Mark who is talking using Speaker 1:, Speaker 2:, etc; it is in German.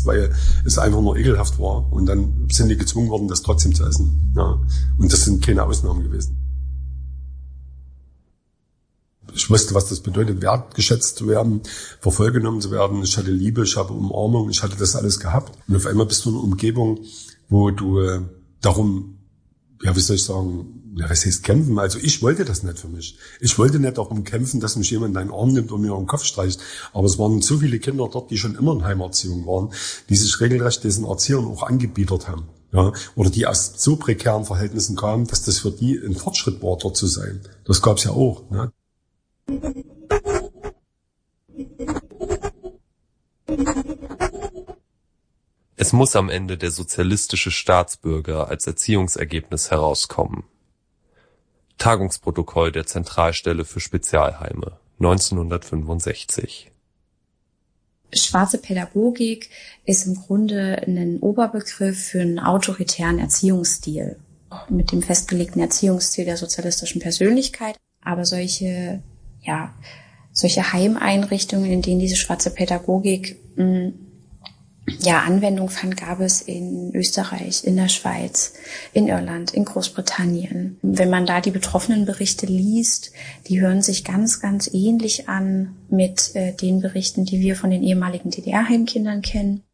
Speaker 1: weil es einfach nur ekelhaft war. Und dann sind die gezwungen worden, das trotzdem zu essen. Ja. Und das sind keine Ausnahmen gewesen. Ich wusste, was das bedeutet, wertgeschätzt zu werden, vervollgenommen zu werden. Ich hatte Liebe, ich habe Umarmung, ich hatte das alles gehabt. Und auf einmal bist du in einer Umgebung, wo du darum, ja, wie soll ich sagen, ja, was heißt kämpfen? Also ich wollte das nicht für mich. Ich wollte nicht darum kämpfen, dass mich jemand in den Arm nimmt und mir den Kopf streicht. Aber es waren so viele Kinder dort, die schon immer in Heimerziehung waren, die sich regelrecht diesen Erziehern auch angebietet haben. Ja, oder die aus so prekären Verhältnissen kamen, dass das für die ein Fortschritt war, dort zu sein. Das gab's ja auch. Ne?
Speaker 2: Es muss am Ende der sozialistische Staatsbürger als Erziehungsergebnis herauskommen. Tagungsprotokoll der Zentralstelle für Spezialheime 1965.
Speaker 3: Schwarze Pädagogik ist im Grunde ein Oberbegriff für einen autoritären Erziehungsstil mit dem festgelegten Erziehungsstil der sozialistischen Persönlichkeit. Aber solche Heimeinrichtungen, in denen diese schwarze Pädagogik Anwendung fand, gab es in Österreich, in der Schweiz, in Irland, in Großbritannien. Wenn man da die Betroffenenberichte liest, die hören sich ganz, ganz ähnlich an mit den Berichten, die wir von den ehemaligen DDR-Heimkindern kennen.